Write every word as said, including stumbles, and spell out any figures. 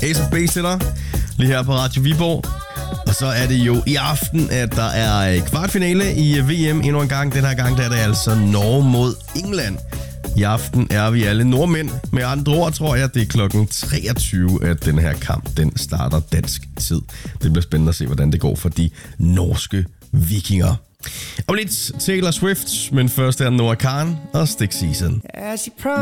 Ace of Base til dig, lige her på Radio Viborg. Og så er det jo i aften, at der er kvartfinale i V M endnu en gang. Den her gang der er det altså Norge mod England. I aften er vi alle nordmænd. Med andre ord tror jeg, det er klokken treogtyve, at den her kamp den starter dansk tid. Det bliver spændende at se, hvordan det går for de norske vikinger. Og lidt Taylor Swift, men først er Noah Kahan og Stick Season.